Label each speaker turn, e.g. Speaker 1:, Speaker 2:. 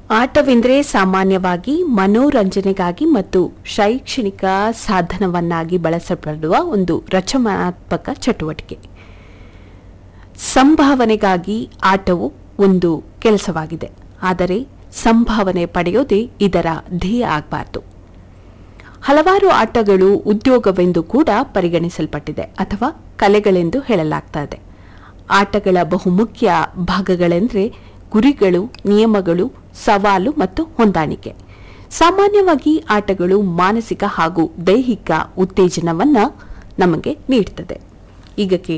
Speaker 1: ಆಟವೆಂದರೆ ಸಾಮಾನ್ಯವಾಗಿ ಮನೋರಂಜನೆಗಾಗಿ ಮತ್ತು ಶೈಕ್ಷಣಿಕ ಸಾಧನವನ್ನಾಗಿ ಬಳಸಲ್ಪಡುವ ಒಂದು ರಚನಾತ್ಮಕ ಚಟುವಟಿಕೆ. ಸಂಭಾವನೆಗಾಗಿ ಆಟವು ಒಂದು ಕೆಲಸವಾಗಿದೆ, ಆದರೆ ಸಂಭಾವನೆ ಪಡೆಯೋದೇ ಇದರ ಧ್ಯೇಯ ಆಗಬಾರದು. ಹಲವಾರು ಆಟಗಳು ಉದ್ಯೋಗವೆಂದು ಕೂಡ ಪರಿಗಣಿಸಲ್ಪಟ್ಟಿದೆ ಅಥವಾ ಕಲೆಗಳೆಂದು ಹೇಳಲಾಗ್ತದೆ. ಆಟಗಳ ಬಹುಮುಖ್ಯ ಭಾಗಗಳೆಂದರೆ ಗುರಿಗಳು, ನಿಯಮಗಳು, ಸವಾಲು ಮತ್ತು ಹೊಂದಾಣಿಕೆ. ಸಾಮಾನ್ಯವಾಗಿ ಆಟಗಳು ಮಾನಸಿಕ ಹಾಗೂ ದೈಹಿಕ ಉತ್ತೇಜನವನ್ನು ನಮಗೆ ನೀಡುತ್ತದೆ. ಈಗ